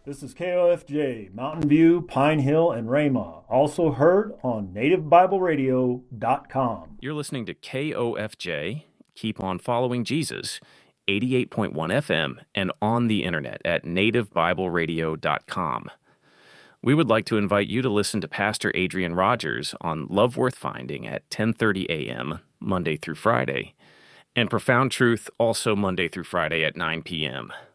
This is KOFJ, Mountain View, Pine Hill, and Rama. Also heard on NativeBibleRadio.com. You're listening to KOFJ, Keep on Following Jesus, 88.1 FM, and on the internet at NativeBibleRadio.com. We would like to invite you to listen to Pastor Adrian Rogers on Love Worth Finding at 10:30 a.m., Monday through Friday, and Profound Truth also Monday through Friday at 9 p.m.